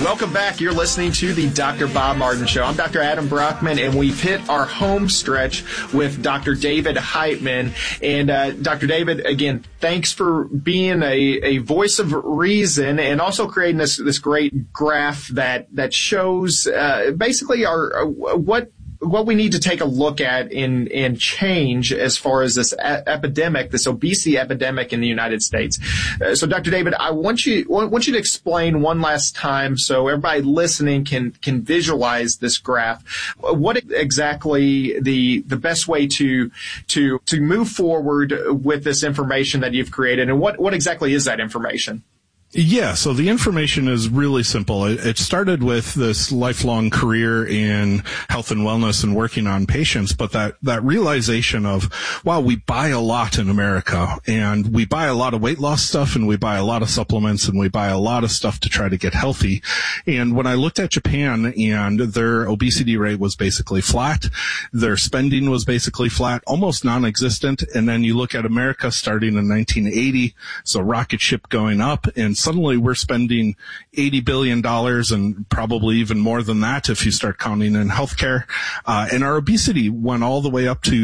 Welcome back. You're listening to the Dr. Bob Martin Show. I'm Dr. Adam Brockman, and we've hit our home stretch with Dr. David Heitman. And Dr. David, again, thanks for being a voice of reason and also creating this great graph that shows basically what we need to take a look at and change as far as this epidemic, this obesity epidemic in the United States. So, Dr. David, I want you to explain one last time so everybody listening can visualize this graph. What exactly the best way to move forward with this information that you've created, and what exactly is that information? Yeah, so the information is really simple. It started with this lifelong career in health and wellness and working on patients, but that realization of, wow, we buy a lot in America, and we buy a lot of weight loss stuff, and we buy a lot of supplements, and we buy a lot of stuff to try to get healthy. And when I looked at Japan, and their obesity rate was basically flat, their spending was basically flat, almost non-existent, and then you look at America starting in 1980, so rocket ship going up, and suddenly we're spending $80 billion and probably even more than that if you start counting in healthcare. And our obesity went all the way up to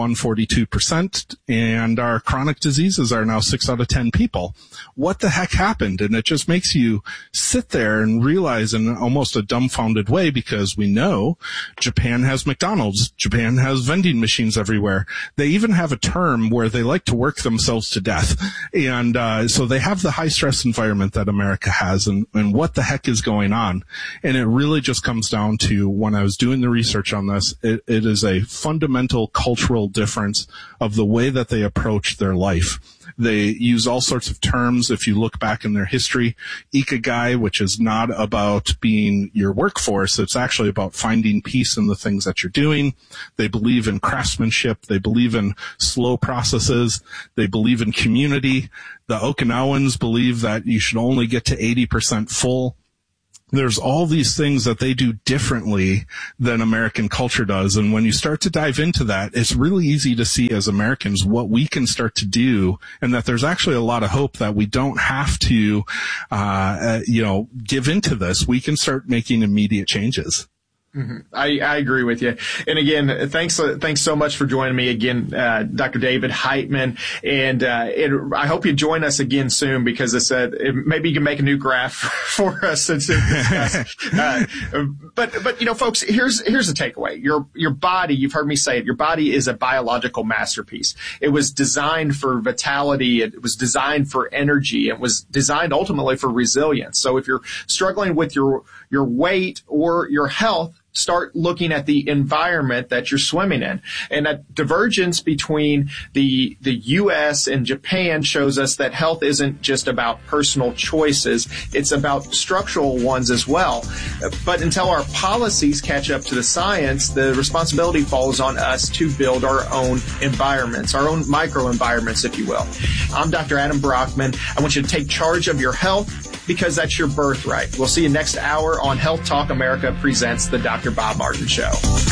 42%, and our chronic diseases are now 6 out of 10 people. What the heck happened? And it just makes you sit there and realize in almost a dumbfounded way, because we know Japan has McDonald's. Japan has vending machines everywhere. They even have a term where they like to work themselves to death. And so they have the high stress environment that America has, and what the heck is going on. And it really just comes down to, when I was doing the research on this, it is a fundamental cultural difference of the way that they approach their life. They use all sorts of terms. If you look back in their history, ikigai, which is not about being your workforce, it's actually about finding peace in the things that you're doing. They believe in craftsmanship. They believe in slow processes. They believe in community. The Okinawans believe that you should only get to 80% full. There's all these things that they do differently than American culture does. And when you start to dive into that, it's really easy to see as Americans what we can start to do, and that there's actually a lot of hope that we don't have to, give into this. We can start making immediate changes. Mm-hmm. I agree with you. And again, thanks so much for joining me again, Dr. David Heitman. And I hope you join us again soon, because maybe you can make a new graph for us to discuss. But folks, here's the takeaway. Your body, you've heard me say it, your body is a biological masterpiece. It was designed for vitality. It was designed for energy. It was designed ultimately for resilience. So if you're struggling with your weight or your health, start looking at the environment that you're swimming in. And that divergence between the U.S. and Japan shows us that health isn't just about personal choices. It's about structural ones as well. But until our policies catch up to the science, the responsibility falls on us to build our own environments, our own microenvironments, if you will. I'm Dr. Adam Brockman. I want you to take charge of your health, because that's your birthright. We'll see you next hour on Health Talk America presents the Dr. Bob Martin Show.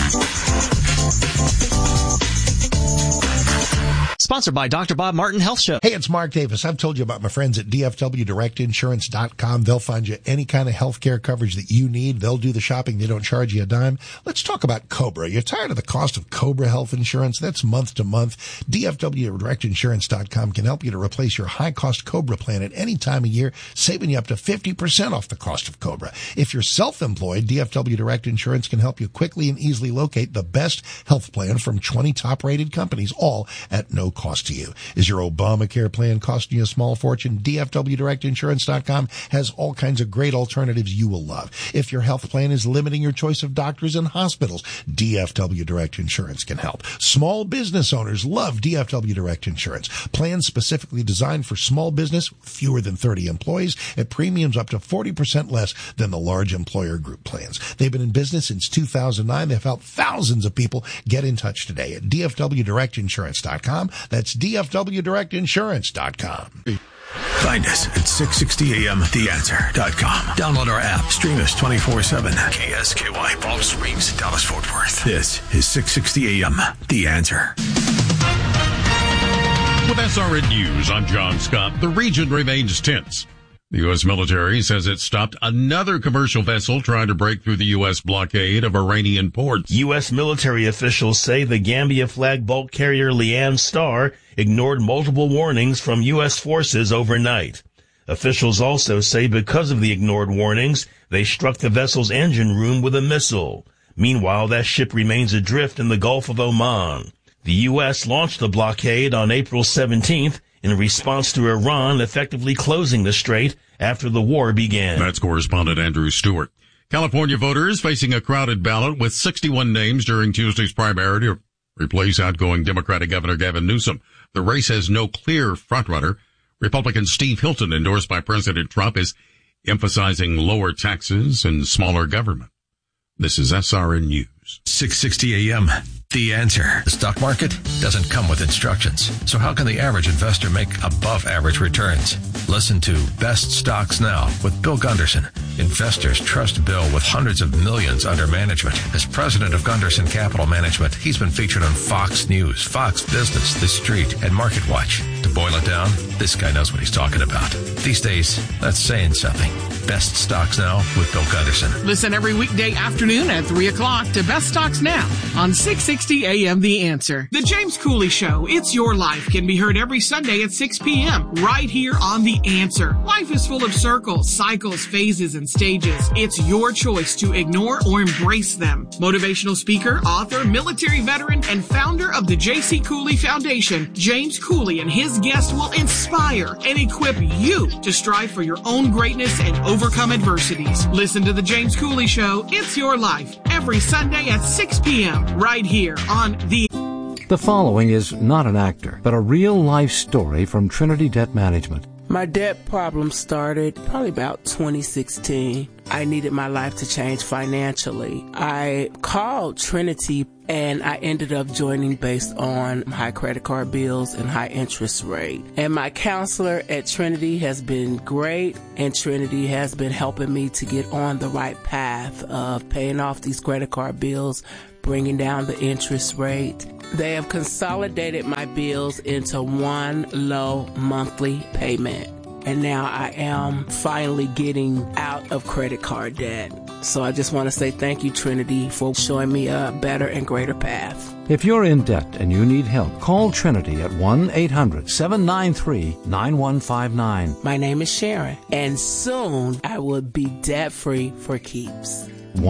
Sponsored by Dr. Bob Martin Health Show. Hey, it's Mark Davis. I've told you about my friends at DFWDirectInsurance.com. They'll find you any kind of health care coverage that you need. They'll do the shopping. They don't charge you a dime. Let's talk about Cobra. You're tired of the cost of Cobra health insurance? That's month to month. DFWDirectInsurance.com can help you to replace your high-cost Cobra plan at any time of year, saving you up to 50% off the cost of Cobra. If you're self-employed, DFW Direct Insurance can help you quickly and easily locate the best health plan from 20 top-rated companies, all at no cost to you. Is your Obamacare plan costing you a small fortune? DFWDirectInsurance.com has all kinds of great alternatives you will love. If your health plan is limiting your choice of doctors and hospitals, DFW Direct Insurance can help. Small business owners love DFW Direct Insurance. Plans specifically designed for small business, fewer than 30 employees, at premiums up to 40% less than the large employer group plans. They've been in business since 2009. They've helped thousands of people. Get in touch today at DFWDirectInsurance.com. That's DFWDirectInsurance.com. Find us at 660amtheanswer.com. Download our app. Stream us 24/7. KSKY, Palm Springs, Dallas, Fort Worth. This is 660 AM, The Answer. With SRN News, I'm John Scott. The region remains tense. The U.S. military says it stopped another commercial vessel trying to break through the U.S. blockade of Iranian ports. U.S. military officials say the Gambia flag bulk carrier Liam Star ignored multiple warnings from U.S. forces overnight. Officials also say because of the ignored warnings, they struck the vessel's engine room with a missile. Meanwhile, that ship remains adrift in the Gulf of Oman. The U.S. launched the blockade on April 17th in response to Iran effectively closing the strait after the war began. That's correspondent Andrew Stewart. California voters facing a crowded ballot with 61 names during Tuesday's primary to replace outgoing Democratic Governor Gavin Newsom. The race has no clear frontrunner. Republican Steve Hilton, endorsed by President Trump, is emphasizing lower taxes and smaller government. This is SRN News. 660 AM. The Answer. The stock market doesn't come with instructions. So how can the average investor make above average returns? Listen to Best Stocks Now with Bill Gunderson. Investors trust Bill with hundreds of millions under management. As president of Gunderson Capital Management, he's been featured on Fox News, Fox Business, The Street, and Market Watch. To boil it down, this guy knows what he's talking about. These days, that's saying something. Best Stocks Now with Bill Gunderson. Listen every weekday afternoon at 3 o'clock to Best Stocks Now on 660 AM The Answer. The James Cooley Show, It's Your Life, can be heard every Sunday at 6 p.m. right here on The Answer. Life is full of circles, cycles, phases, and stages. It's your choice to ignore or embrace them. Motivational speaker, author, military veteran, and founder of the J.C. Cooley Foundation, James Cooley and his guests will inspire and equip you to strive for your own greatness and overcome adversities. Listen to The James Cooley Show, It's Your Life, every Sunday at 6 p.m. right here on The... The following is not an actor, but a real-life story from Trinity Debt Management. My debt problem started probably about 2016. I needed my life to change financially. I called Trinity and I ended up joining based on high credit card bills and high interest rate. And my counselor at Trinity has been great, and Trinity has been helping me to get on the right path of paying off these credit card bills, bringing down the interest rate. They have consolidated my bills into one low monthly payment. And now I am finally getting out of credit card debt. So I just want to say thank you, Trinity, for showing me a better and greater path. If you're in debt and you need help, call Trinity at 1-800-793-9159. My name is Sharon, and soon I will be debt-free for keeps.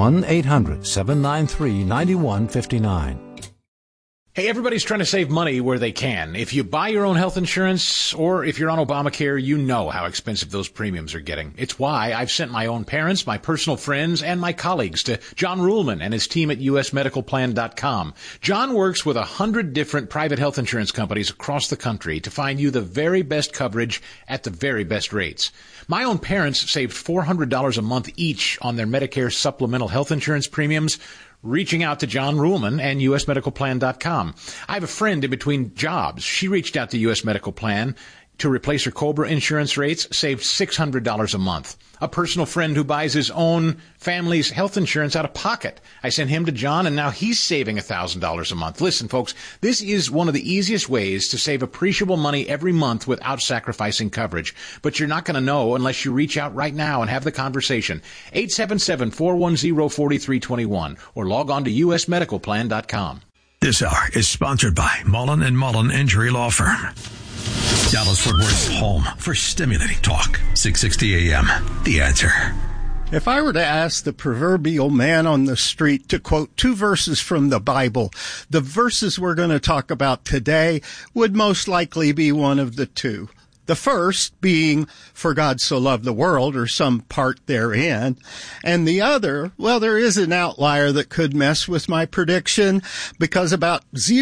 1-800-793-9159. Hey, everybody's trying to save money where they can. If you buy your own health insurance or if you're on Obamacare, you know how expensive those premiums are getting. It's why I've sent my own parents, my personal friends, and my colleagues to John Ruhlman and his team at usmedicalplan.com. John works with 100 different private health insurance companies across the country to find you the very best coverage at the very best rates. My own parents saved $400 a month each on their Medicare supplemental health insurance premiums, reaching out to John Ruhlman and usmedicalplan.com. I have a friend in between jobs. She reached out to US Medical Plan to replace her COBRA insurance rates, saved $600 a month. A personal friend who buys his own family's health insurance out of pocket. I sent him to John, and now he's saving $1,000 a month. Listen, folks, this is one of the easiest ways to save appreciable money every month without sacrificing coverage. But you're not going to know unless you reach out right now and have the conversation. 877-410-4321 or log on to usmedicalplan.com. This hour is sponsored by Mullen & Mullen Injury Law Firm. Dallas-Fort Worth's home for stimulating talk. 660 AM. The Answer. If I were to ask the proverbial man on the street to quote 2 verses from the Bible, the verses we're going to talk about today would most likely be one of the 2. The first being, for God so loved the world, or some part therein. And the other, well, there is an outlier that could mess with my prediction, because about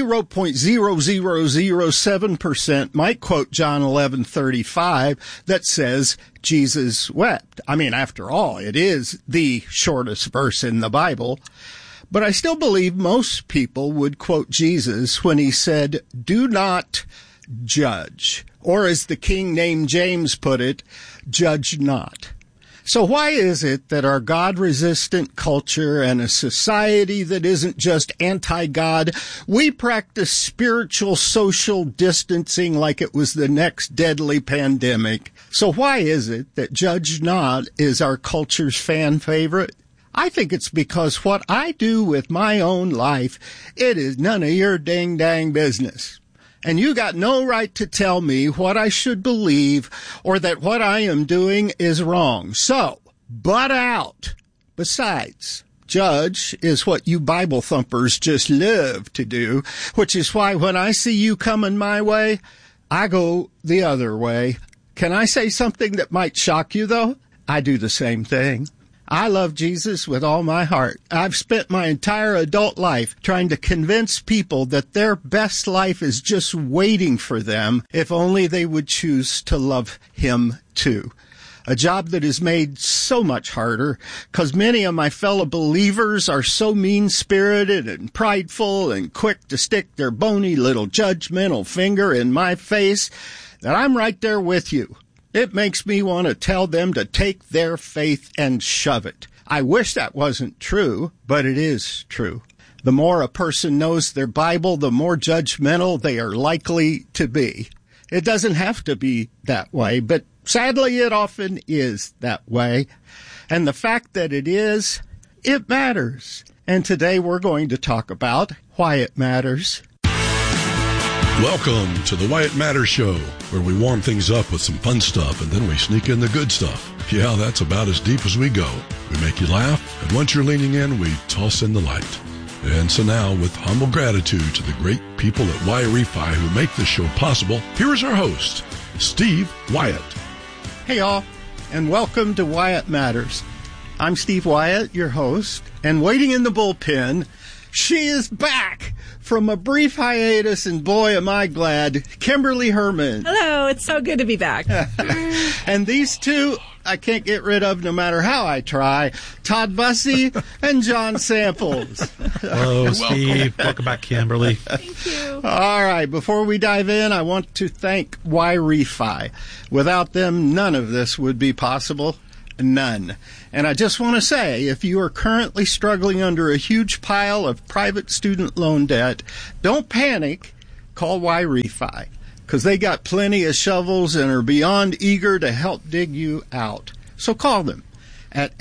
0.0007% might quote John 11:35 that says Jesus wept. I mean, after all, it is the shortest verse in the Bible. But I still believe most people would quote Jesus when he said, "Do not judge," or as the king named James put it, "judge not." So why is it that our God-resistant culture and a society that isn't just anti-God, we practice spiritual social distancing like it was the next deadly pandemic? So why is it that Judge Not is our culture's fan favorite? I think it's because what I do with my own life, it is none of your dang business. And you got no right to tell me what I should believe or that what I am doing is wrong. So, butt out. Besides, judge is what you Bible thumpers just love to do, which is why when I see you coming my way, I go the other way. Can I say something that might shock you, though? I do the same thing. I love Jesus with all my heart. I've spent my entire adult life trying to convince people that their best life is just waiting for them if only they would choose to love Him too. A job that is made so much harder because many of my fellow believers are so mean-spirited and prideful and quick to stick their bony little judgmental finger in my face that I'm right there with you. It makes me want to tell them to take their faith and shove it. I wish that wasn't true, but it is true. The more a person knows their Bible, the more judgmental they are likely to be. It doesn't have to be that way, but sadly it often is that way. And the fact that it is, it matters. And today we're going to talk about why it matters. Welcome to the Why It Matters Show, where we warm things up with some fun stuff and then we sneak in the good stuff. Yeah, that's about as deep as we go. We make you laugh, and once you're leaning in, we toss in the light. And so now, with humble gratitude to the great people at Wi-Fi who make this show possible, here is our host, Steve Wyatt. Hey y'all, and welcome to Why It Matters. I'm Steve Wyatt, your host, and waiting in the bullpen, she is back from a brief hiatus, and boy, am I glad, Kimberly Herman. Hello, it's so good to be back. And these two, I can't get rid of no matter how I try, Todd Bussey and John Samples. Hello, Steve. Welcome back, Kimberly. Thank you. All right, before we dive in, I want to thank Wi-Fi. Without them, none of this would be possible. None. And I just want to say, if you are currently struggling under a huge pile of private student loan debt, don't panic. Call Wi-Fi, because they got plenty of shovels and are beyond eager to help dig you out. So call them at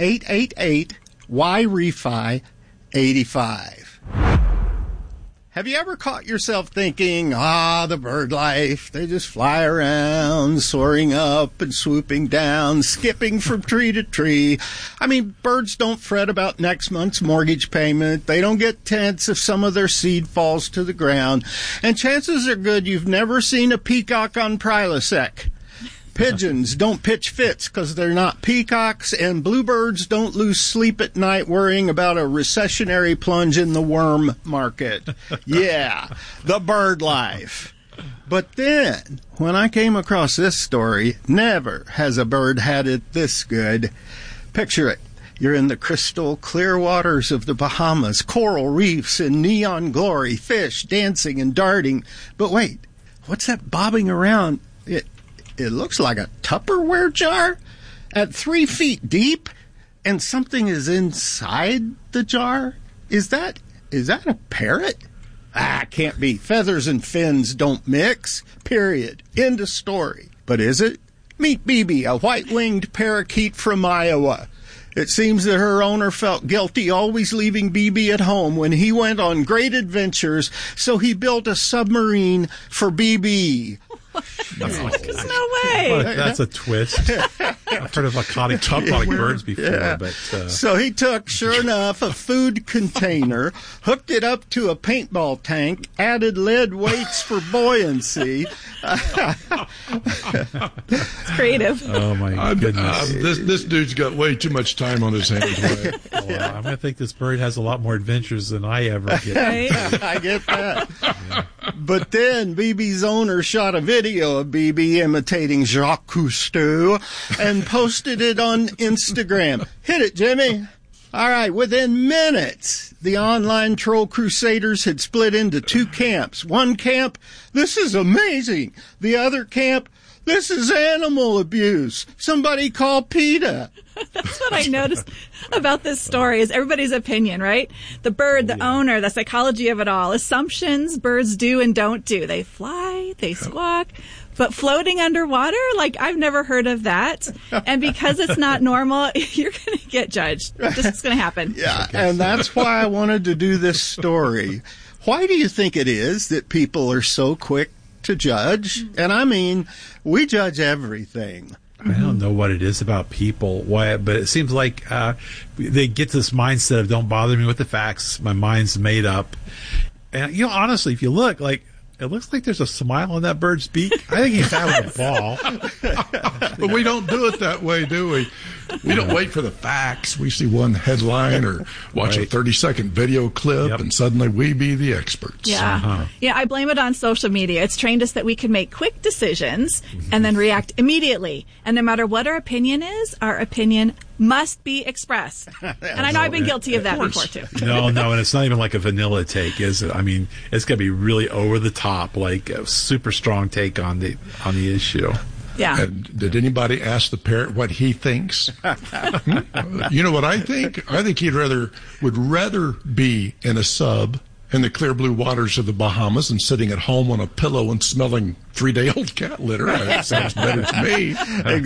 888-YREFI-85. Have you ever caught yourself thinking, the bird life, they just fly around, soaring up and swooping down, skipping from tree to tree. I mean, birds don't fret about next month's mortgage payment. They don't get tense if some of their seed falls to the ground. And chances are good you've never seen a peacock on Prilosec. Pigeons don't pitch fits because they're not peacocks, and bluebirds don't lose sleep at night worrying about a recessionary plunge in the worm market. Yeah, the bird life. But then, when I came across this story, never has a bird had it this good. Picture it. You're in the crystal clear waters of the Bahamas, coral reefs in neon glory, fish dancing and darting. But wait, what's that bobbing around? It looks like a Tupperware jar at 3 feet deep, and something is inside the jar. Is that a parrot? Can't be. Feathers and fins don't mix. Period. End of story. But is it? Meet BB, a white-winged parakeet from Iowa. It seems that her owner felt guilty always leaving BB at home when he went on great adventures, so he built a submarine for BB. No way. That's a twist. I've heard of aquatic birds before, yeah. But so he took, sure enough, a food container, hooked it up to a paintball tank, added lead weights for buoyancy. It's creative. Oh my goodness! This dude's got way too much time on his hands. Right? I'm going to think this bird has a lot more adventures than I ever get. Right? I get that. Yeah. But then BB's owner shot a video of BB imitating Jacques Cousteau and posted it on Instagram. Hit it, Jimmy. All right, within minutes, the online troll crusaders had split into two camps. One camp, this is amazing. The other camp, This is animal abuse. Somebody call PETA. That's what I noticed about this story is everybody's opinion, right? The bird, the owner, the psychology of it all. Assumptions birds do and don't do. They fly, they squawk. But floating underwater, like I've never heard of that. And because it's not normal, you're going to get judged. This is going to happen. Yeah, and that's why I wanted to do this story. Why do you think it is that people are so quick to judge? And I mean, we judge everything. I don't know what it is about people, but it seems like they get this mindset of don't bother me with the facts. My mind's made up. And, honestly, if you look, it looks like there's a smile on that bird's beak. I think he's having a ball. But we don't do it that way, do we? We don't wait for the facts. We see one headline or watch a 30-second video clip, and suddenly we be the experts. Yeah. Yeah, I blame it on social media. It's trained us that we can make quick decisions and then react immediately. And no matter what our opinion is, our opinion must be expressed. And I know I've been guilty of that before, too. No, and it's not even like a vanilla take, is it? I mean, it's going to be really over the top, like a super strong take on the issue. Yeah. Did anybody ask the parrot what he thinks? You know what I think? I think would rather be in a sub in the clear blue waters of the Bahamas and sitting at home on a pillow and smelling 3-day-old cat litter. That sounds better to me.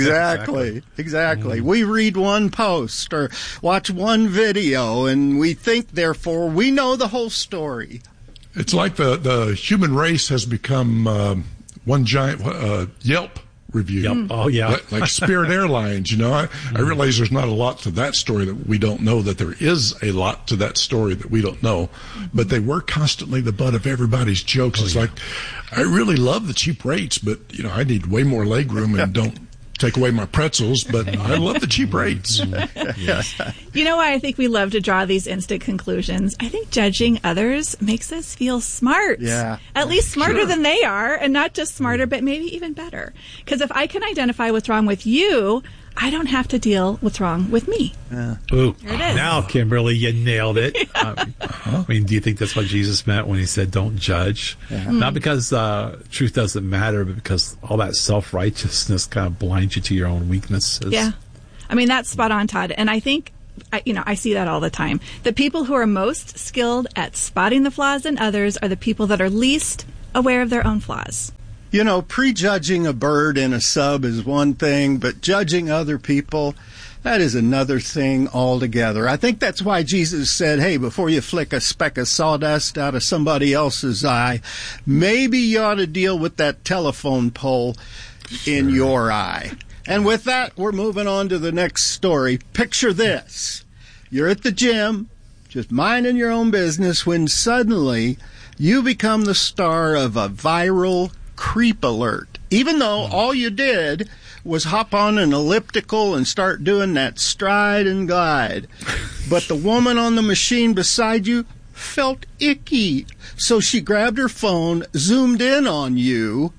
Exactly. We read one post or watch one video and we think, therefore, we know the whole story. It's like the human race has become one giant Yelp review. Yep. Oh, yeah. Like Spirit Airlines, I realize there's not a lot to that story that we don't know, that there is a lot to that story that we don't know. But they were constantly the butt of everybody's jokes. It's like, I really love the cheap rates, but, I need way more legroom and don't take away my pretzels, but I love the cheap rates. You know why I think we love to draw these instant conclusions? I think judging others makes us feel smart. Yeah. At least smarter than they are, and not just smarter, but maybe even better. Because if I can identify what's wrong with you, I don't have to deal with what's wrong with me. Ooh, there it is. Now, Kimberly, you nailed it. I mean, do you think that's what Jesus meant when he said don't judge? Not because truth doesn't matter, but because all that self-righteousness kind of blinds you to your own weaknesses. Yeah. I mean, that's spot on, Todd. And I think, I see that all the time. The people who are most skilled at spotting the flaws in others are the people that are least aware of their own flaws. Prejudging a bird in a sub is one thing, but judging other people, that is another thing altogether. I think that's why Jesus said, hey, before you flick a speck of sawdust out of somebody else's eye, maybe you ought to deal with that telephone pole in your eye. And with that, we're moving on to the next story. Picture this. You're at the gym, just minding your own business, when suddenly you become the star of a viral creep alert, even though all you did was hop on an elliptical and start doing that stride and glide. But the woman on the machine beside you felt icky. So she grabbed her phone, zoomed in on you,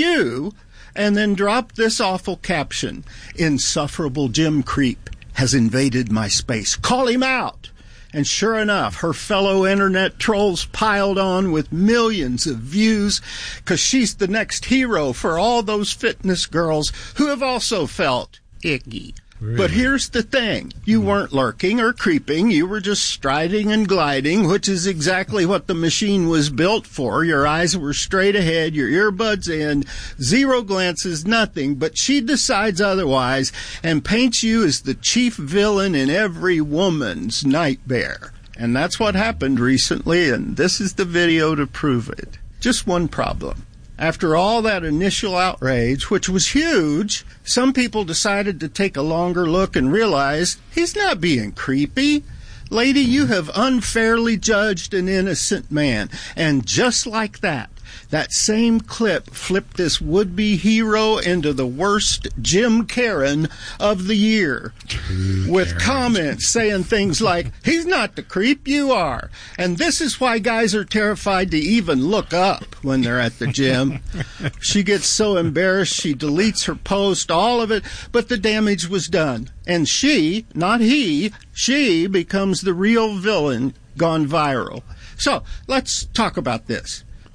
and then dropped this awful caption: "Insufferable gym creep has invaded my space. Call him out." And sure enough, her fellow internet trolls piled on with millions of views, because she's the next hero for all those fitness girls who have also felt icky. Really? But here's the thing. You weren't lurking or creeping. You were just striding and gliding, which is exactly what the machine was built for. Your eyes were straight ahead, your earbuds in, zero glances, nothing. But she decides otherwise and paints you as the chief villain in every woman's nightmare. And that's what happened recently, and this is the video to prove it. Just one problem. After all that initial outrage, which was huge, some people decided to take a longer look and realized he's not being creepy. Lady, you have unfairly judged an innocent man. And just like that same clip flipped this would-be hero into the worst Jim Karen of the year. With comments saying things like, he's not the creep, you are. And this is why guys are terrified to even look up when they're at the gym. She gets so embarrassed she deletes her post, all of it, but the damage was done. And she, not he, she becomes the real villain gone viral. So let's talk about this.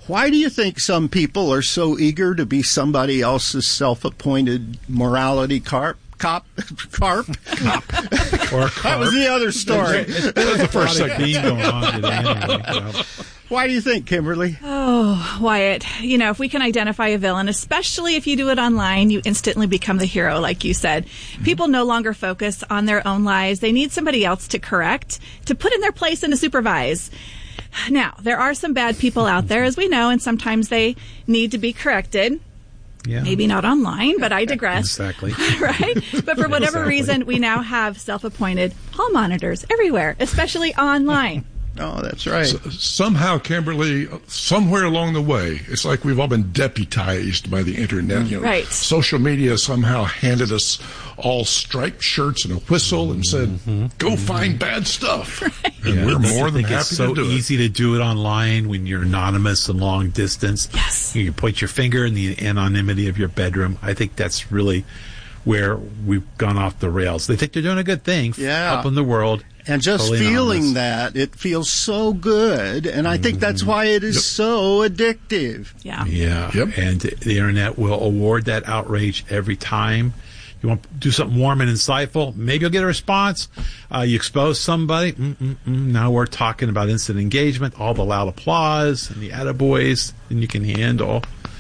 Why do you think some people are so eager to be somebody else's self-appointed morality cop? Or carp. That was the other story. That was the first thing going on today anyway. Why do you think, Kimberly? Oh, Wyatt, if we can identify a villain, especially if you do it online, you instantly become the hero, like you said. People no longer focus on their own lives. They need somebody else to correct, to put in their place and to supervise. Now, there are some bad people out there, as we know, and sometimes they need to be corrected. Yeah. Maybe not online, but I digress. Exactly. Right? But for whatever reason, we now have self-appointed hall monitors everywhere, especially online. Oh, that's right. Somehow, Kimberly, somewhere along the way, it's like we've all been deputized by the internet. Right. Social media somehow handed us all striped shirts and a whistle and said, go find bad stuff. Right. And we're more than happy to do it. It's so easy to do it online when you're anonymous and long distance. Yes. You point your finger in the anonymity of your bedroom. I think that's really where we've gone off the rails. They think they're doing a good thing up in the world. And just totally feeling anonymous. that, it feels so good. And I think that's why it is so addictive. Yeah. Yep. And the internet will award that outrage every time. You want to do something warm and insightful, maybe you'll get a response. You expose somebody, now we're talking about instant engagement, all the loud applause and the attaboys, and you can handle.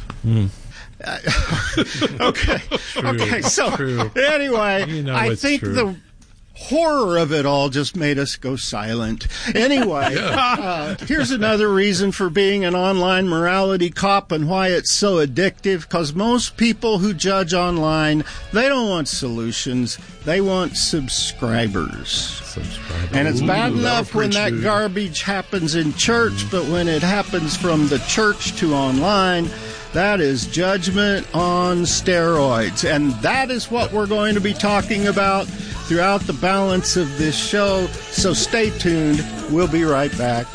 Okay. So anyway, I think the horror of it all just made us go silent. Anyway, here's another reason for being an online morality cop and why it's so addictive, because most people who judge online, they don't want solutions. They want subscribers. And it's bad enough when that garbage happens in church, but when it happens from the church to online, that is judgment on steroids. And that is what we're going to be talking about throughout the balance of this show. So stay tuned. We'll be right back.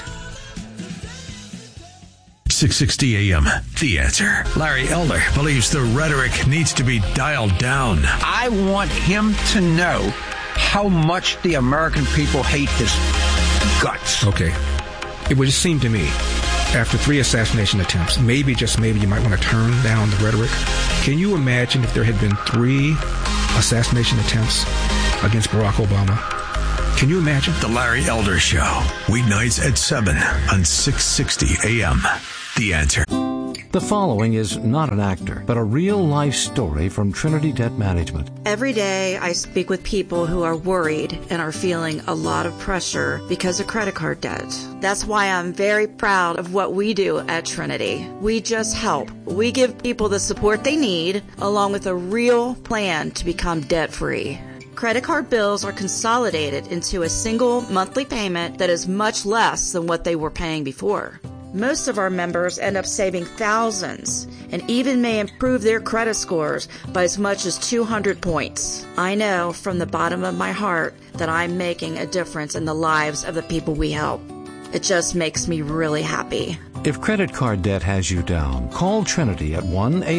660 AM, The Answer. Larry Elder believes the rhetoric needs to be dialed down. I want him to know how much the American people hate his guts. Okay. It would just seem to me, after 3 assassination attempts, maybe, just maybe, you might want to turn down the rhetoric. Can you imagine if there had been 3 assassination attempts against Barack Obama? Can you imagine? The Larry Elder Show, weeknights at 7 on 660 AM. The Answer. The following is not an actor, but a real-life story from Trinity Debt Management. Every day I speak with people who are worried and are feeling a lot of pressure because of credit card debt. That's why I'm very proud of what we do at Trinity. We just help. We give people the support they need, along with a real plan to become debt-free. Credit card bills are consolidated into a single monthly payment that is much less than what they were paying before. Most of our members end up saving thousands and even may improve their credit scores by as much as 200 points. I know from the bottom of my heart that I'm making a difference in the lives of the people we help. It just makes me really happy. If credit card debt has you down, call Trinity at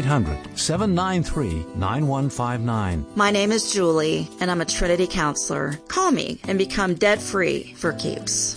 1-800-793-9159. My name is Julie, and I'm a Trinity counselor. Call me and become debt-free for keeps.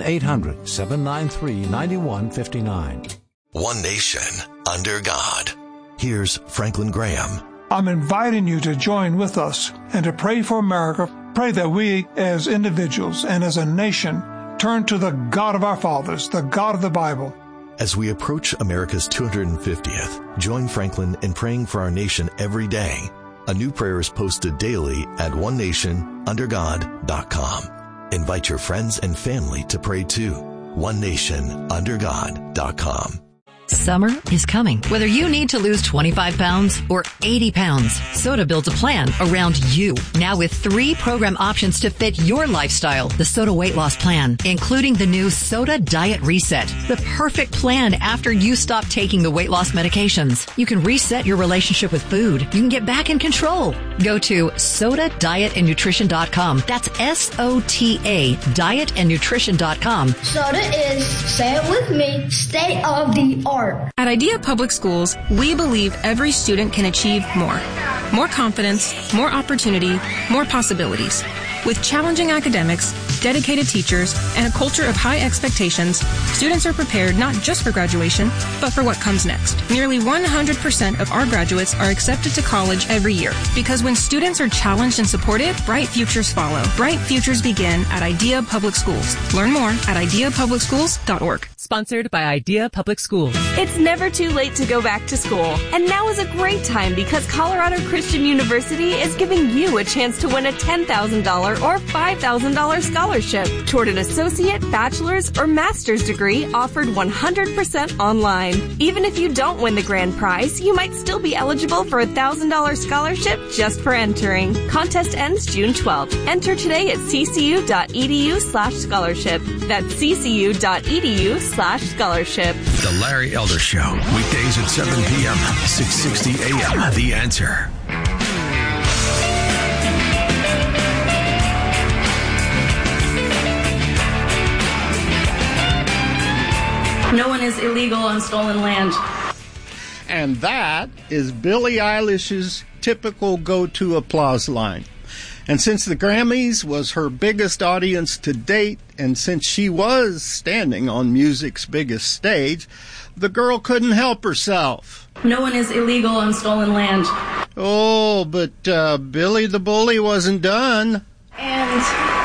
1-800-793-9159. One nation, under God. Here's Franklin Graham. I'm inviting you to join with us and to pray for America. Pray that we, as individuals and as a nation, turn to the God of our fathers, the God of the Bible. As we approach America's 250th, join Franklin in praying for our nation every day. A new prayer is posted daily at onenationundergod.com. Invite your friends and family to pray too. onenationundergod.com. Summer is coming. Whether you need to lose 25 pounds or 80 pounds, SOTA builds a plan around you. Now with 3 program options to fit your lifestyle. The SOTA Weight Loss Plan, including the new SOTA Diet Reset. The perfect plan after you stop taking the weight loss medications. You can reset your relationship with food. You can get back in control. Go to SOTADietandNutrition.com. That's SOTA dietandnutrition.com. SOTA is, say it with me, state of the art. At Idea Public Schools, we believe every student can achieve more. More confidence, more opportunity, more possibilities. With challenging academics, dedicated teachers, and a culture of high expectations, students are prepared not just for graduation, but for what comes next. Nearly 100% of our graduates are accepted to college every year, because when students are challenged and supported, bright futures follow. Bright futures begin at Idea Public Schools. Learn more at ideapublicschools.org. Sponsored by Idea Public Schools. It's never too late to go back to school. And now is a great time because Colorado Christian University is giving you a chance to win a $10,000 or $5,000 scholarship toward an associate, bachelor's, or master's degree offered 100% online. Even if you don't win the grand prize, you might still be eligible for a $1,000 scholarship just for entering. Contest ends June 12th. Enter today at ccu.edu/scholarship. That's ccu.edu/scholarship. The Larry Elder Show, weekdays at 7 p.m., 660 a.m. The Answer. No one is illegal on stolen land. And that is Billie Eilish's typical go-to applause line. And since the Grammys was her biggest audience to date, and since she was standing on music's biggest stage, the girl couldn't help herself. No one is illegal on stolen land. Oh, but Billy the Bully wasn't done. And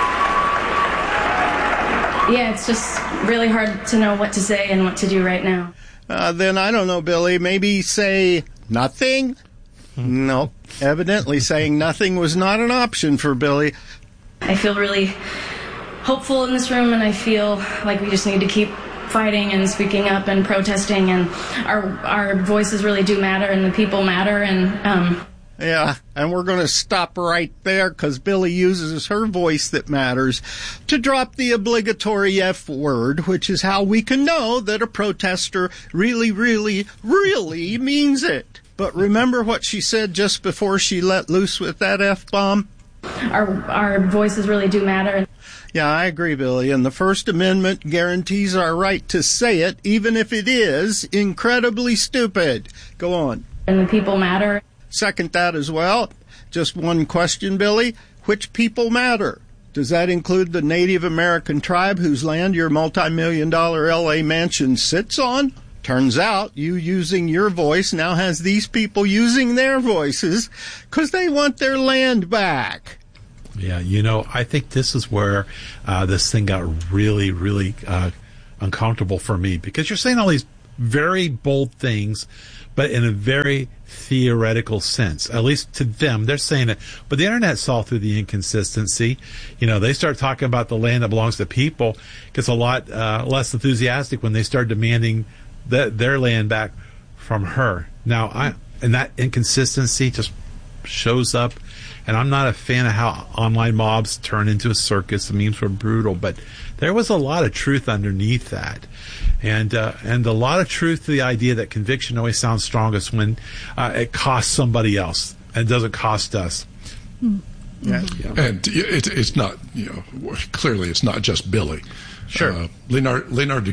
yeah, it's just really hard to know what to say and what to do right now. Then I don't know, Billy, maybe say nothing? No, evidently saying nothing was not an option for Billy. I feel really hopeful in this room, and I feel like we just need to keep fighting and speaking up and protesting, and our voices really do matter, and the people matter, and yeah, and we're going to stop right there because Billy uses her voice that matters to drop the obligatory F word, which is how we can know that a protester really, really, really means it. But remember what she said just before she let loose with that F-bomb? Our voices really do matter. Yeah, I agree, Billy. And the First Amendment guarantees our right to say it, even if it is incredibly stupid. Go on. And the people matter. Second that as well. Just one question, Billy. Which people matter? Does that include the Native American tribe whose land your multi-million-dollar L.A. mansion sits on? Turns out you using your voice now has these people using their voices because they want their land back. Yeah, I think this is where this thing got really, really uncomfortable for me, because you're saying all these very bold things, but in a very theoretical sense. At least to them, they're saying it. But the internet saw through the inconsistency. They start talking about the land that belongs to people. Gets a lot less enthusiastic when they start demanding their land back from her. Now, and that inconsistency just shows up, and I'm not a fan of how online mobs turn into a circus. The memes were brutal, but there was a lot of truth underneath that, and a lot of truth to the idea that conviction always sounds strongest when it costs somebody else and doesn't cost us. Yeah. And it's not, clearly it's not just Billy. Sure. Leonardo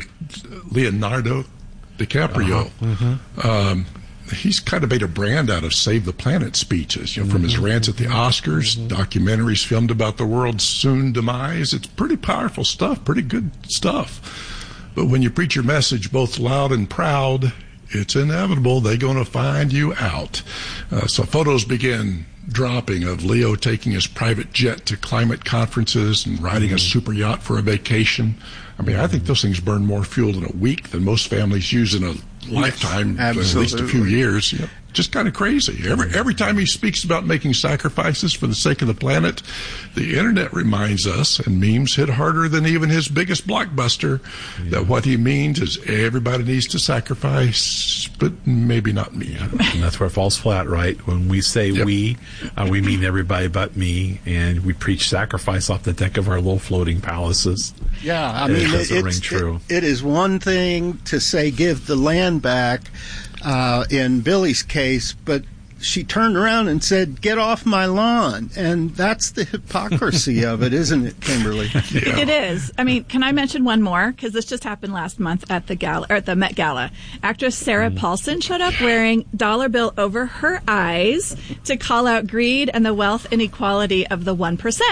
DiCaprio, he's kind of made a brand out of Save the Planet speeches, from his rants at the Oscars, documentaries filmed about the world's soon demise. It's pretty powerful stuff, pretty good stuff. But when you preach your message both loud and proud, it's inevitable they're going to find you out. So photos begin dropping of Leo taking his private jet to climate conferences and riding a super yacht for a vacation. I think those things burn more fuel in a week than most families use in a lifetime, at least a few years. Just kind of crazy. Every time he speaks about making sacrifices for the sake of the planet, the internet reminds us, and memes hit harder than even his biggest blockbuster, that what he means is everybody needs to sacrifice, but maybe not me. And that's where it falls flat, right? When we say we mean everybody but me, and we preach sacrifice off the deck of our little floating palaces. Yeah, it doesn't ring true. It is one thing to say give the land back, in Billy's case, but she turned around and said, "Get off my lawn," and that's the hypocrisy of it, isn't it, Kimberly? Yeah. It is. Can I mention one more? Because this just happened last month at the gala, or at the Met Gala. Actress Sarah Paulson showed up wearing dollar bill over her eyes to call out greed and the wealth inequality of the 1%.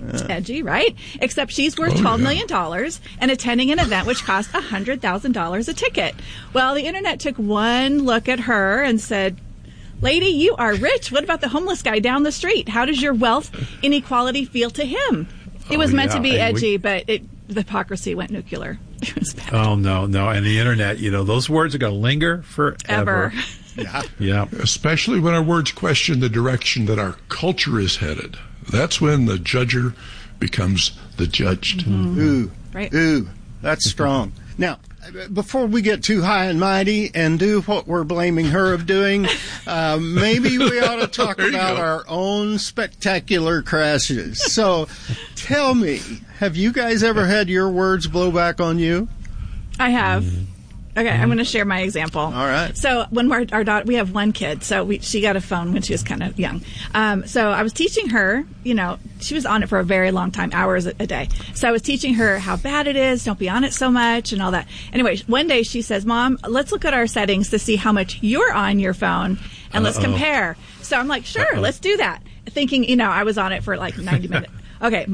Edgy, right? Except she's worth $12 million and attending an event which cost $100,000 a ticket. Well, the internet took one look at her and said, lady, you are rich. What about the homeless guy down the street? How does your wealth inequality feel to him? It was meant to be edgy, but the hypocrisy went nuclear. It was bad. Oh, no. And the internet, those words are going to linger forever. Yeah. Especially when our words question the direction that our culture is headed. That's when the judger becomes the judged. Mm-hmm. Ooh. Right. Ooh. That's strong. Now, before we get too high and mighty and do what we're blaming her of doing, maybe we ought to talk about our own spectacular crashes. So tell me, have you guys ever had your words blow back on you? I have. Okay, I'm going to share my example. All right. So when our daughter, we have one kid, so she got a phone when she was kind of young. So I was teaching her, she was on it for a very long time, hours a day. So I was teaching her how bad it is, don't be on it so much, and all that. Anyway, one day she says, Mom, let's look at our settings to see how much you're on your phone, and let's compare. So I'm like, sure, let's do that. Thinking, I was on it for like 90 minutes. Okay,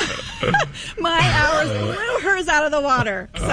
my hours blew hers out of the water. So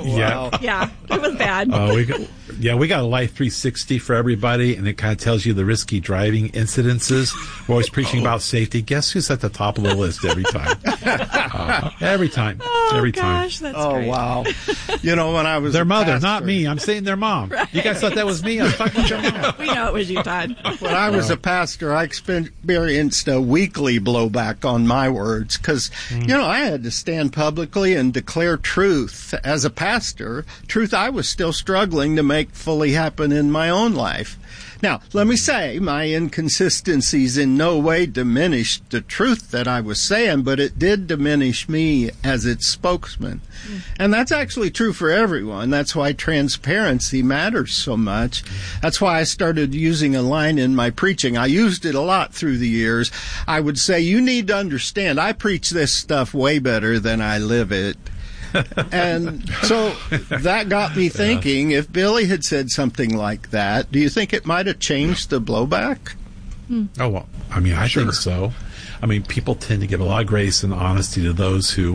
it was bad. We got a Life 360 for everybody, and it kind of tells you the risky driving incidences. We're always preaching about safety. Guess who's at the top of the list every time? Every time. Oh, gosh, that's great. Wow. When I was their mother, not me. I'm saying their mom. Right. You guys thought that was me? I was talking to your mom. We know it was you, Todd. When I was a pastor, I experienced a weekly blowback on my words because, I had to stand publicly and declare truth. As a pastor, truth I was still struggling to make fully happen in my own life. Now, let me say, my inconsistencies in no way diminished the truth that I was saying, but it did diminish me as its spokesman. And that's actually true for everyone. That's why transparency matters so much. That's why I started using a line in my preaching. I used it a lot through the years. I would say, you need to understand, I preach this stuff way better than I live it. And so that got me thinking, if Billy had said something like that, do you think it might have changed the blowback? Oh, well, I think so. People tend to give a lot of grace and honesty to those who,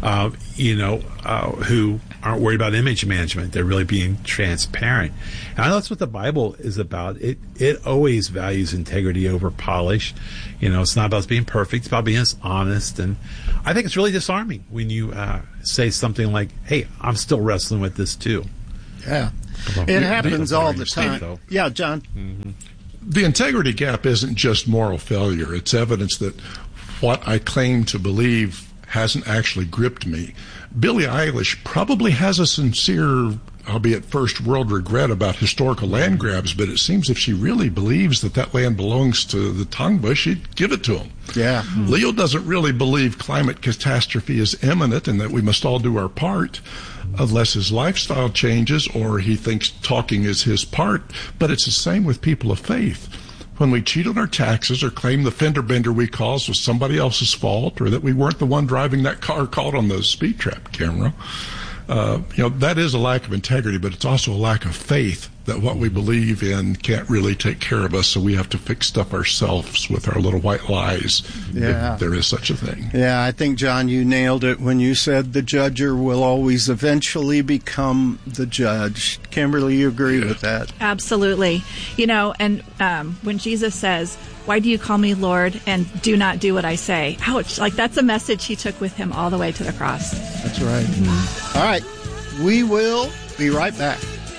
who aren't worried about image management. They're really being transparent. And I know that's what the Bible is about. It always values integrity over polish. It's not about being perfect. It's about being honest. And I think it's really disarming when you say something like, hey, I'm still wrestling with this too. Yeah. It happens all the time. Yeah, John. Mm-hmm. The integrity gap isn't just moral failure. It's evidence that what I claim to believe hasn't actually gripped me. Billie Eilish probably has a sincere, albeit first world regret about historical land grabs, but it seems if she really believes that land belongs to the Tongva, she'd give it to them. Yeah. Leo doesn't really believe climate catastrophe is imminent and that we must all do our part, unless his lifestyle changes or he thinks talking is his part. But it's the same with people of faith. When we cheat on our taxes or claim the fender bender we caused was somebody else's fault or that we weren't the one driving that car caught on the speed trap camera, that is a lack of integrity, but it's also a lack of faith that what we believe in can't really take care of us, so we have to fix stuff ourselves with our little white lies, if there is such a thing. Yeah, I think, John, you nailed it when you said the judger will always eventually become the judge. Kimberly, you agree with that? Absolutely. And when Jesus says, why do you call me Lord and do not do what I say? Ouch. That's a message he took with him all the way to the cross. That's right. Mm-hmm. All right. We will be right back.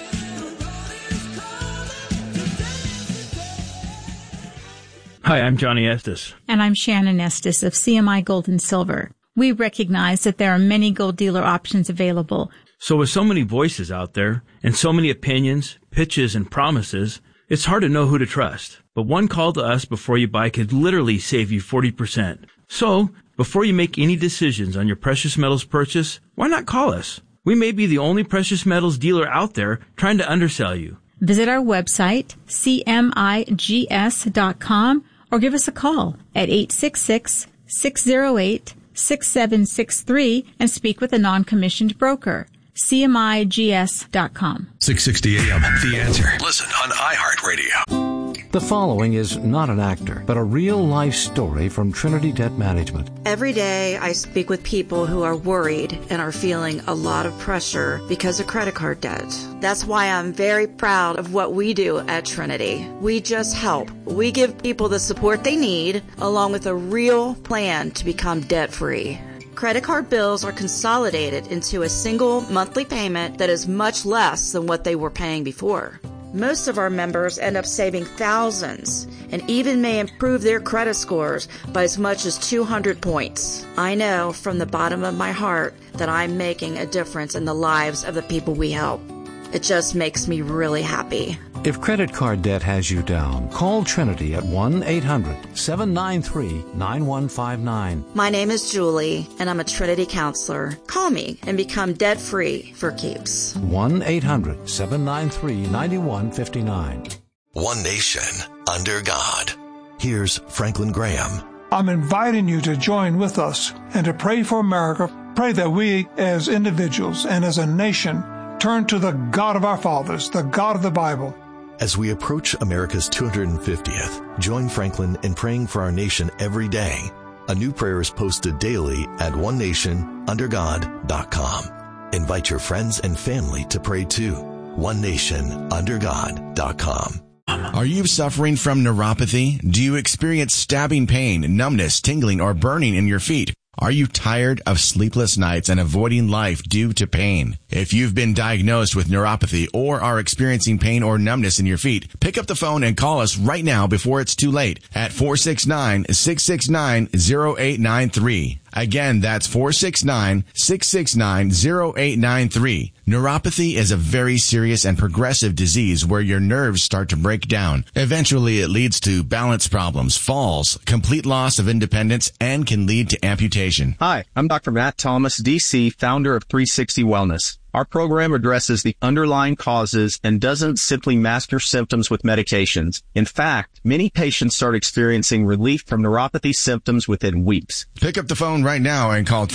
Hi, I'm Johnny Estes. And I'm Shannon Estes of CMI Gold and Silver. We recognize that there are many gold dealer options available. So with so many voices out there and so many opinions, pitches, and promises, it's hard to know who to trust. But one call to us before you buy could literally save you 40%. So, before you make any decisions on your precious metals purchase, why not call us? We may be the only precious metals dealer out there trying to undersell you. Visit our website, cmigs.com, or give us a call at 866-608-6763 and speak with a non-commissioned broker. cmigs.com. 660 AM, The Answer. Listen on iHeartRadio. The following is not an actor, but a real-life story from Trinity Debt Management. Every day I speak with people who are worried and are feeling a lot of pressure because of credit card debt. That's why I'm very proud of what we do at Trinity. We just help. We give people the support they need, along with a real plan to become debt-free. Credit card bills are consolidated into a single monthly payment that is much less than what they were paying before. Most of our members end up saving thousands and even may improve their credit scores by as much as 200 points. I know from the bottom of my heart that I'm making a difference in the lives of the people we help. It just makes me really happy. If credit card debt has you down, call Trinity at 1-800-793-9159. My name is Julie, and I'm a Trinity counselor. Call me and become debt-free for keeps. 1-800-793-9159. One nation under God. Here's Franklin Graham. I'm inviting you to join with us and to pray for America. Pray that we as individuals and as a nation turn to the God of our fathers, the God of the Bible. As we approach America's 250th, join Franklin in praying for our nation every day. A new prayer is posted daily at onenationundergod.com. Invite your friends and family to pray too. onenationundergod.com. Are you suffering from neuropathy? Do you experience stabbing pain, numbness, tingling, or burning in your feet? Are you tired of sleepless nights and avoiding life due to pain? If you've been diagnosed with neuropathy or are experiencing pain or numbness in your feet, pick up the phone and call us right now before it's too late at 469-669-0893. Again, that's 469-669-0893. Neuropathy is a very serious and progressive disease where your nerves start to break down. Eventually, it leads to balance problems, falls, complete loss of independence, and can lead to amputation. Hi, I'm Dr. Matt Thomas, DC, founder of 360 Wellness. Our program addresses the underlying causes and doesn't simply mask your symptoms with medications. In fact, many patients start experiencing relief from neuropathy symptoms within weeks. Pick up the phone right now and call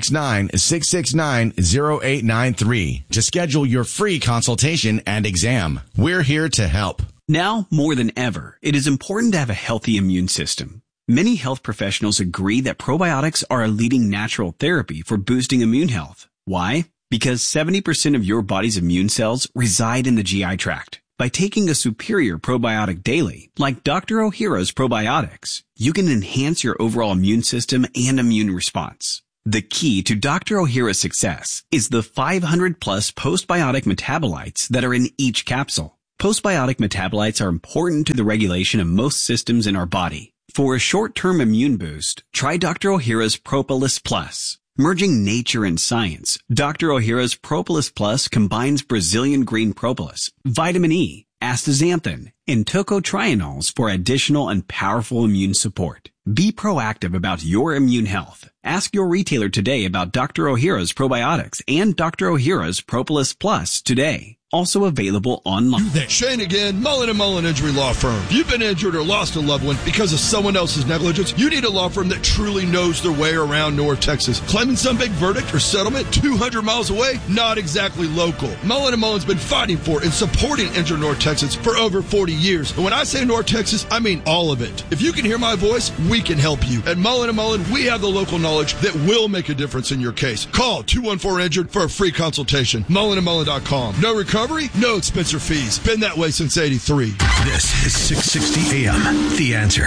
469-669-0893 to schedule your free consultation and exam. We're here to help. Now, more than ever, it is important to have a healthy immune system. Many health professionals agree that probiotics are a leading natural therapy for boosting immune health. Why? Because 70% of your body's immune cells reside in the GI tract. By taking a superior probiotic daily, like Dr. Ohhira's probiotics, you can enhance your overall immune system and immune response. The key to Dr. Ohhira's success is the 500-plus postbiotic metabolites that are in each capsule. Postbiotic metabolites are important to the regulation of most systems in our body. For a short-term immune boost, try Dr. Ohhira's Propolis Plus. Merging nature and science, Dr. Ohhira's Propolis Plus combines Brazilian green propolis, vitamin E, astaxanthin, and tocotrienols for additional and powerful immune support. Be proactive about your immune health. Ask your retailer today about Dr. Ohhira's probiotics and Dr. Ohhira's Propolis Plus today. Also available online. Shane again, Mullen & Mullen Injury Law Firm. If you've been injured or lost a loved one because of someone else's negligence, you need a law firm that truly knows their way around North Texas. Claiming some big verdict or settlement 200 miles away? Not exactly local. Mullen & Mullen's been fighting for and supporting injured North Texans for over 40 years. And when I say North Texas, I mean all of it. If you can hear my voice, we can help you. At Mullen & Mullen, we have the local knowledge that will make a difference in your case. Call 214-INJURED for a free consultation. MullenandMullen.com. No recovery, no expense or fees. Been that way since 83. This is 660 AM. The Answer.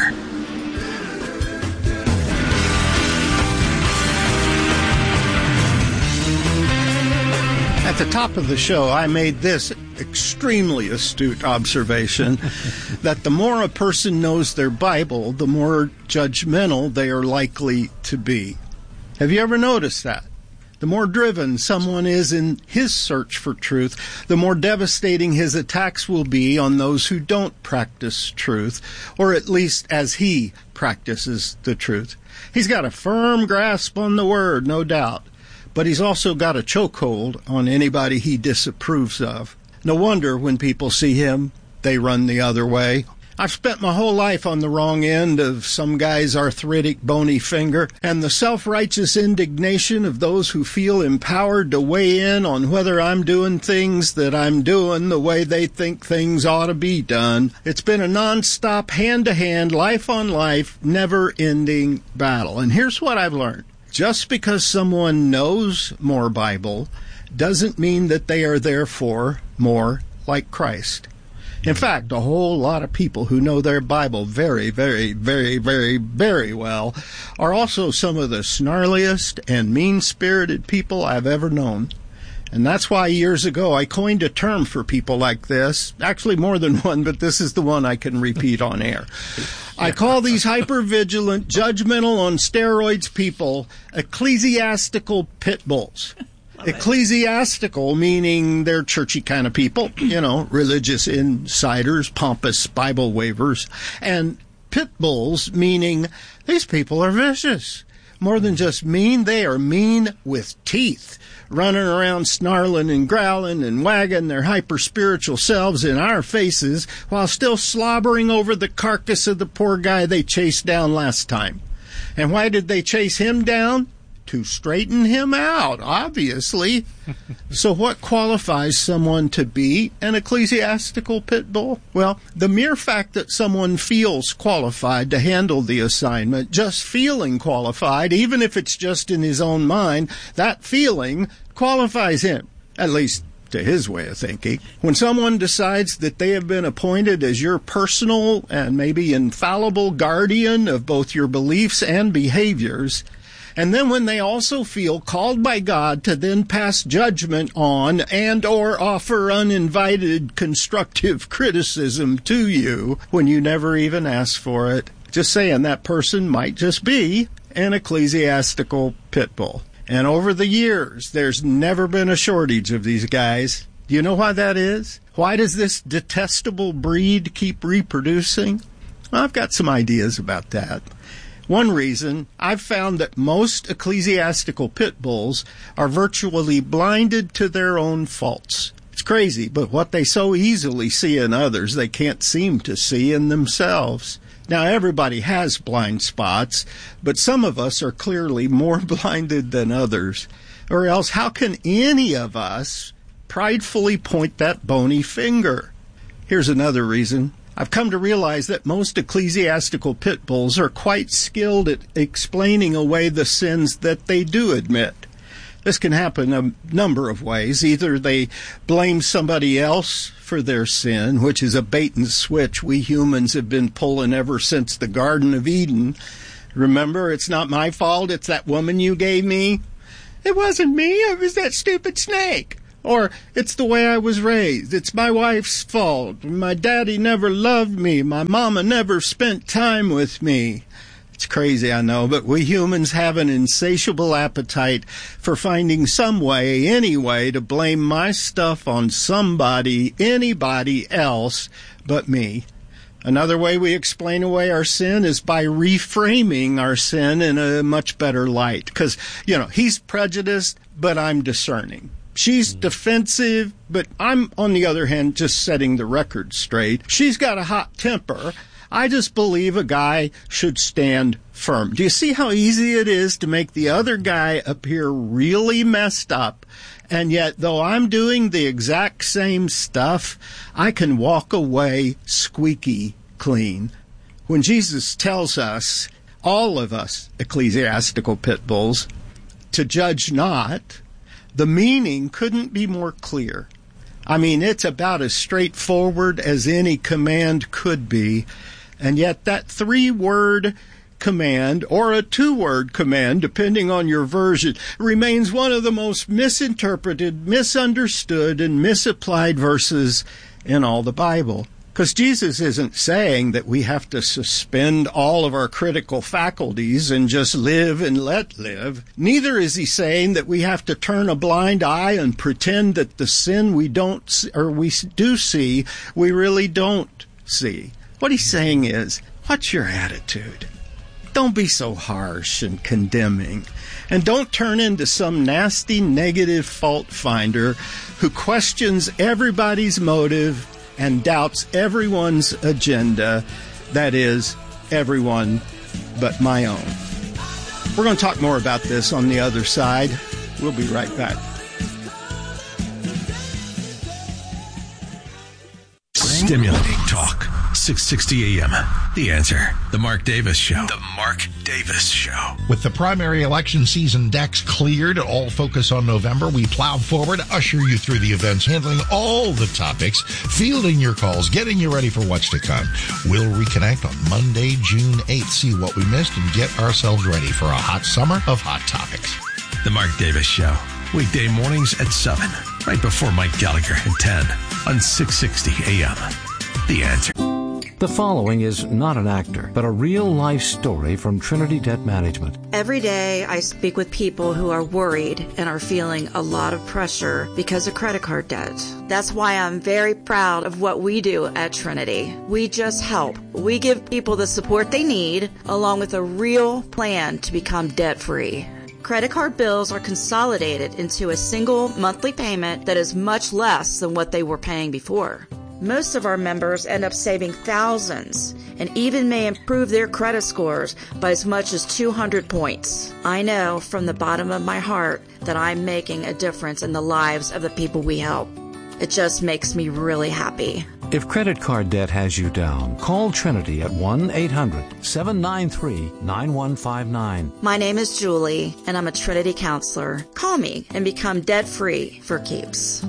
At the top of the show, I made this extremely astute observation that the more a person knows their Bible, the more judgmental they are likely to be. Have you ever noticed that? The more driven someone is in his search for truth, the more devastating his attacks will be on those who don't practice truth, or at least as he practices the truth. He's got a firm grasp on the Word, no doubt, but he's also got a chokehold on anybody he disapproves of. No wonder when people see him, they run the other way. I've spent my whole life on the wrong end of some guy's arthritic, bony finger, and the self-righteous indignation of those who feel empowered to weigh in on whether I'm doing things that I'm doing the way they think things ought to be done. It's been a non-stop, hand-to-hand, life-on-life, never-ending battle. And here's what I've learned. Just because someone knows more Bible doesn't mean that they are therefore more like Christ. In fact, a whole lot of people who know their Bible very, very, very, very, very well are also some of the snarliest and mean-spirited people I've ever known. And that's why years ago I coined a term for people like this. Actually, more than one, but this is the one I can repeat on air. I call these hyper-vigilant, judgmental, on steroids people ecclesiastical pit bulls. Ecclesiastical, meaning they're churchy kind of people, religious insiders, pompous Bible waivers. And pit bulls, meaning these people are vicious. More than just mean, they are mean with teeth, running around snarling and growling and wagging their hyper-spiritual selves in our faces while still slobbering over the carcass of the poor guy they chased down last time. And why did they chase him down? To straighten him out, obviously. So what qualifies someone to be an ecclesiastical pit bull? Well, the mere fact that someone feels qualified to handle the assignment, just feeling qualified, even if it's just in his own mind, that feeling qualifies him, at least to his way of thinking. When someone decides that they have been appointed as your personal and maybe infallible guardian of both your beliefs and behaviors, and then when they also feel called by God to then pass judgment on and or offer uninvited constructive criticism to you when you never even asked for it, just saying that person might just be an ecclesiastical pit bull. And over the years, there's never been a shortage of these guys. Do you know why that is? Why does this detestable breed keep reproducing? Well, I've got some ideas about that. One reason, I've found that most ecclesiastical pit bulls are virtually blinded to their own faults. It's crazy, but what they so easily see in others, they can't seem to see in themselves. Now, everybody has blind spots, but some of us are clearly more blinded than others. Or else, how can any of us pridefully point that bony finger? Here's another reason. I've come to realize that most ecclesiastical pit bulls are quite skilled at explaining away the sins that they do admit. This can happen a number of ways. Either they blame somebody else for their sin, which is a bait and switch we humans have been pulling ever since the Garden of Eden. Remember, it's not my fault, it's that woman you gave me. It wasn't me, it was that stupid snake. Or, it's the way I was raised. It's my wife's fault. My daddy never loved me. My mama never spent time with me. It's crazy, I know, but we humans have an insatiable appetite for finding some way, any way, to blame my stuff on somebody, anybody else but me. Another way we explain away our sin is by reframing our sin in a much better light. Because, he's prejudiced, but I'm discerning. She's defensive, but I'm, on the other hand, just setting the record straight. She's got a hot temper. I just believe a guy should stand firm. Do you see how easy it is to make the other guy appear really messed up? And yet, though I'm doing the exact same stuff, I can walk away squeaky clean. When Jesus tells us, all of us ecclesiastical pit bulls, to judge not, the meaning couldn't be more clear. I mean, it's about as straightforward as any command could be. And yet that 3-word command, or a 2-word command, depending on your version, remains one of the most misinterpreted, misunderstood, and misapplied verses in all the Bible. Because Jesus isn't saying that we have to suspend all of our critical faculties and just live and let live. Neither is he saying that we have to turn a blind eye and pretend that the sin we do see, we really don't see. What he's saying is, what's your attitude? Don't be so harsh and condemning. And don't turn into some nasty, negative fault finder who questions everybody's motive and doubts everyone's agenda, that is, everyone but my own. We're going to talk more about this on the other side. We'll be right back. Stimulating talk. 660 AM. The Answer. The Mark Davis Show. The Mark Davis Show. With the primary election season decks cleared, all focus on November, we plow forward, usher you through the events, handling all the topics, fielding your calls, getting you ready for what's to come. We'll reconnect on Monday, June 8th, see what we missed, and get ourselves ready for a hot summer of hot topics. The Mark Davis Show. Weekday mornings at 7, right before Mike Gallagher at 10 on 660 AM. The Answer. The following is not an actor, but a real-life story from Trinity Debt Management. Every day I speak with people who are worried and are feeling a lot of pressure because of credit card debt. That's why I'm very proud of what we do at Trinity. We just help. We give people the support they need, along with a real plan to become debt-free. Credit card bills are consolidated into a single monthly payment that is much less than what they were paying before. Most of our members end up saving thousands and even may improve their credit scores by as much as 200 points. I know from the bottom of my heart that I'm making a difference in the lives of the people we help. It just makes me really happy. If credit card debt has you down, call Trinity at 1-800-793-9159. My name is Julie, and I'm a Trinity counselor. Call me and become debt-free for keeps.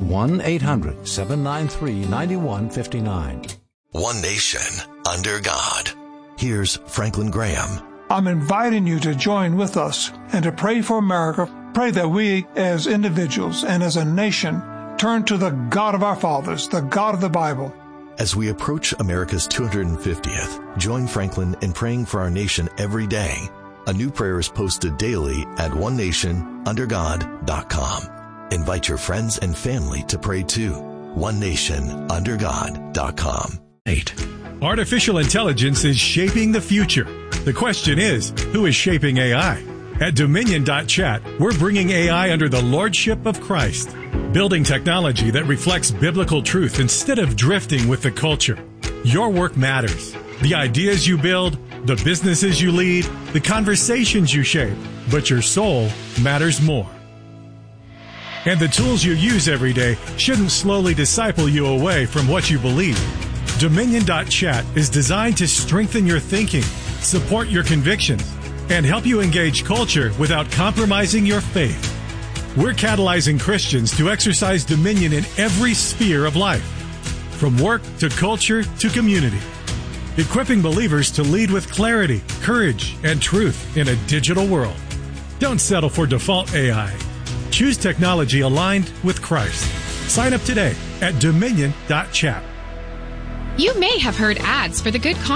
1-800-793-9159. One nation under God. Here's Franklin Graham. I'm inviting you to join with us and to pray for America. Pray that we as individuals and as a nation turn to the God of our fathers, the God of the Bible. As we approach America's 250th, join Franklin in praying for our nation every day. A new prayer is posted daily at onenationundergod.com. Invite your friends and family to pray too. onenationundergod.com. 8. Artificial intelligence is shaping the future. The question is, who is shaping AI? At Dominion.chat, we're bringing AI under the lordship of Christ, building technology that reflects biblical truth instead of drifting with the culture. Your work matters. The ideas you build, the businesses you lead, the conversations you shape, but your soul matters more. And the tools you use every day shouldn't slowly disciple you away from what you believe. Dominion.chat is designed to strengthen your thinking, support your convictions, and help you engage culture without compromising your faith. We're catalyzing Christians to exercise dominion in every sphere of life, from work to culture to community, equipping believers to lead with clarity, courage, and truth in a digital world. Don't settle for default AI. Choose technology aligned with Christ. Sign up today at Dominion.chat. You may have heard ads for the Good